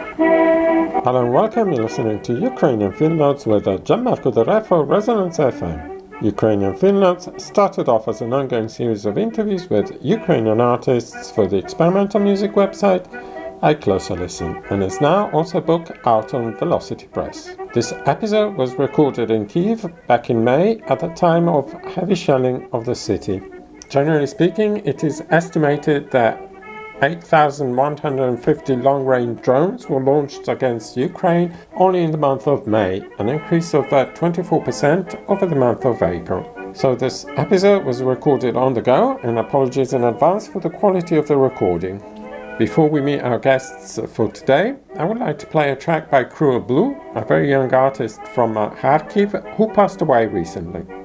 Hello and welcome. You're listening to Ukrainian Film Notes with Gianmarco Del Re for Resonance FM. Ukrainian Film Notes started off as an ongoing series of interviews with Ukrainian artists for the experimental music website I Closer Listen, and is now also a book out on Velocity Press. This episode was recorded in Kyiv back in May at the time of heavy shelling of the city. Generally speaking, it is estimated that 8,150 long-range drones were launched against Ukraine only in the month of May, an increase of 24% over the month of April. So this episode was recorded on the go, and apologies in advance for the quality of the recording. Before we meet our guests for today, I would like to play a track by Cruel Blue, a very young artist from Kharkiv who passed away recently.